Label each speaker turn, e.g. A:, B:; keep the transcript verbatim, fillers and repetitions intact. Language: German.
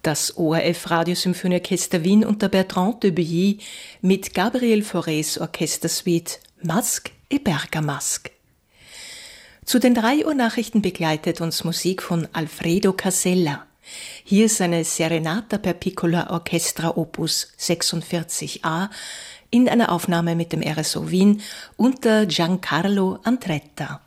A: Das O R F Radiosymphonieorchester Wien unter Bertrand de Billy mit Gabriel Faurés Orchestersuite Masque et Bergamasque. Zu den drei Uhr Nachrichten begleitet uns Musik von Alfredo Casella. Hier ist eine Serenata per Piccola Orchestra Opus sechsundvierzig a in einer Aufnahme mit dem R S O Wien unter Giancarlo Andretta.